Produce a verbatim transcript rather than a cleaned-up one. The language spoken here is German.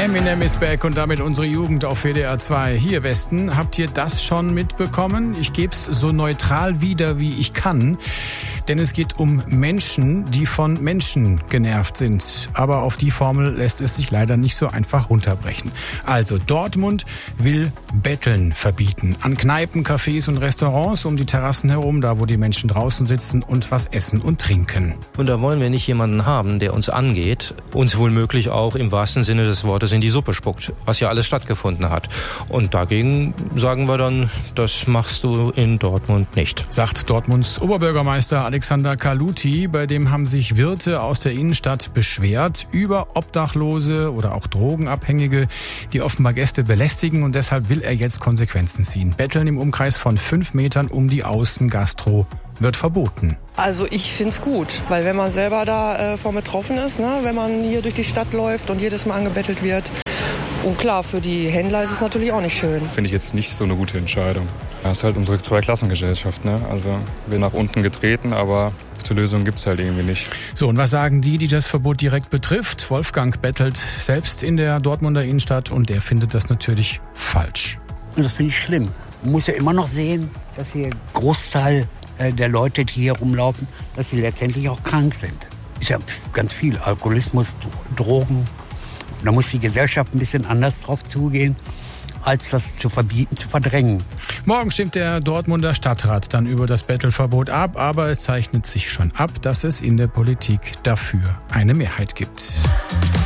Eminem is back und damit unsere Jugend auf W D R zwei. Hier Westen, habt ihr das schon mitbekommen? Ich geb's so neutral wieder, wie ich kann. Denn es geht um Menschen, die von Menschen genervt sind. Aber auf die Formel lässt es sich leider nicht so einfach runterbrechen. Also Dortmund will Betteln verbieten. An Kneipen, Cafés und Restaurants um die Terrassen herum, da wo die Menschen draußen sitzen und was essen und trinken. Und da wollen wir nicht jemanden haben, der uns angeht, uns womöglich auch im wahrsten Sinne des Wortes in die Suppe spuckt, was ja alles stattgefunden hat. Und dagegen sagen wir dann, das machst du in Dortmund nicht. Sagt Dortmunds Oberbürgermeister Alexander Kaluti, bei dem haben sich Wirte aus der Innenstadt beschwert über Obdachlose oder auch Drogenabhängige, die offenbar Gäste belästigen, und deshalb will er jetzt Konsequenzen ziehen. Betteln im Umkreis von fünf Metern um die Außengastro wird verboten. Also ich find's gut, weil wenn man selber da äh, von betroffen ist, ne, wenn man hier durch die Stadt läuft und jedes Mal angebettelt wird. Und klar, für die Händler ist es natürlich auch nicht schön. Finde ich jetzt nicht so eine gute Entscheidung. Das ist halt unsere Zweiklassengesellschaft, ne? Also wir nach unten getreten, aber die Lösung gibt's halt irgendwie nicht. So, und was sagen die, die das Verbot direkt betrifft? Wolfgang bettelt selbst in der Dortmunder Innenstadt und der findet das natürlich falsch. Und das finde ich schlimm. Man muss ja immer noch sehen, dass hier ein Großteil der Leute, die hier rumlaufen, dass sie letztendlich auch krank sind. Ist ja ganz viel. Alkoholismus, Drogen. Da muss die Gesellschaft ein bisschen anders drauf zugehen, als das zu verbieten, zu verdrängen. Morgen stimmt der Dortmunder Stadtrat dann über das Bettelverbot ab, aber es zeichnet sich schon ab, dass es in der Politik dafür eine Mehrheit gibt.